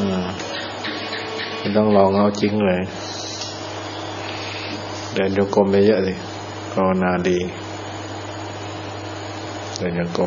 ไม่ต้องลองเอาจริงเลยเดินโยกมไปเยอะสิภาวนาดีเดินโยกม